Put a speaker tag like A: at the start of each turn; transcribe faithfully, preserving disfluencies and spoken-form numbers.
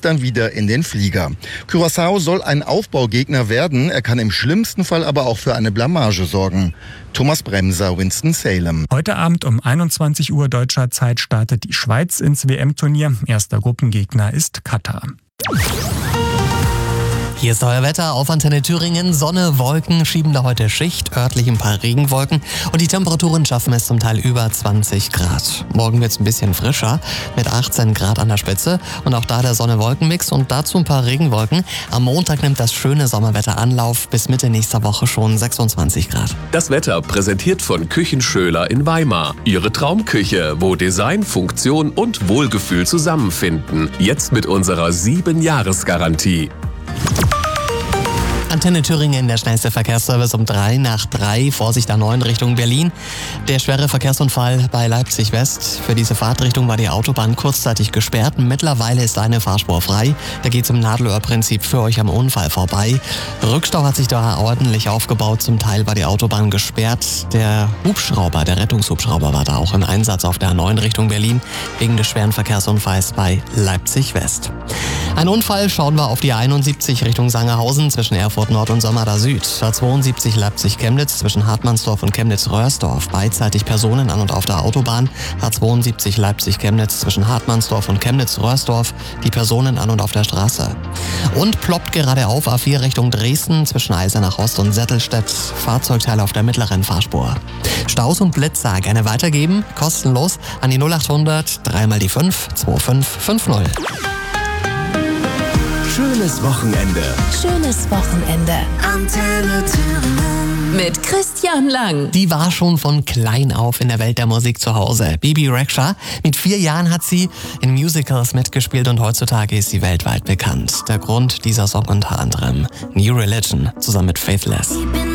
A: geht's dann wieder in den Flieger. Curaçao soll ein Aufbaugegner werden. Er kann im schlimmsten Fall aber auch für eine Blamage sorgen. Thomas Bremser, Winston-Salem.
B: Heute Abend um einundzwanzig Uhr deutscher Zeit startet die Schweiz ins W M-Turnier. Erster Gruppengegner ist Katar.
C: Hier ist euer Wetter auf Antenne Thüringen. Sonne, Wolken schieben da heute Schicht, örtlich ein paar Regenwolken und die Temperaturen schaffen es zum Teil über zwanzig Grad. Morgen wird es ein bisschen frischer mit achtzehn Grad an der Spitze und auch da der Sonne-Wolken-Mix und dazu ein paar Regenwolken. Am Montag nimmt das schöne Sommerwetter Anlauf, bis Mitte nächster Woche schon sechsundzwanzig Grad.
D: Das Wetter präsentiert von Küchenschöler in Weimar. Ihre Traumküche, wo Design, Funktion und Wohlgefühl zusammenfinden. Jetzt mit unserer sieben Jahres Garantie.
C: Antenne Thüringen, der schnellste Verkehrsservice um drei nach drei, Vorsicht A neun Richtung Berlin. Der schwere Verkehrsunfall bei Leipzig West. Für diese Fahrtrichtung war die Autobahn kurzzeitig gesperrt. Mittlerweile ist eine Fahrspur frei. Da geht es im Nadelöhrprinzip für euch am Unfall vorbei. Rückstau hat sich da ordentlich aufgebaut. Zum Teil war die Autobahn gesperrt. Der Hubschrauber, der Rettungshubschrauber war da auch im Einsatz auf der A neun Richtung Berlin wegen des schweren Verkehrsunfalls bei Leipzig West. Ein Unfall, schauen wir auf die A einundsiebzig Richtung Sangerhausen zwischen Erfurt Nord und Sommerda Süd. A zweiundsiebzig Leipzig-Chemnitz zwischen Hartmannsdorf und Chemnitz-Röhrsdorf. Beidseitig Personen an und auf der Autobahn. A zweiundsiebzig Leipzig-Chemnitz zwischen Hartmannsdorf und Chemnitz-Röhrsdorf. Die Personen an und auf der Straße. Und ploppt gerade auf A vier Richtung Dresden zwischen Eisenach Ost und Settelstedt. Fahrzeugteile auf der mittleren Fahrspur. Staus und Blitzer gerne weitergeben. Kostenlos an die null achthundert dreimal die fünf zwei fünf fünf null.
D: Schönes Wochenende.
E: Schönes Wochenende.
F: Antenne Thüringen.
E: Mit Christian Lang.
C: Die war schon von klein auf in der Welt der Musik zu Hause. Bibi Rexha. Mit vier Jahren hat sie in Musicals mitgespielt und heutzutage ist sie weltweit bekannt. Der Grund dieser Song unter anderem New Religion zusammen mit Faithless.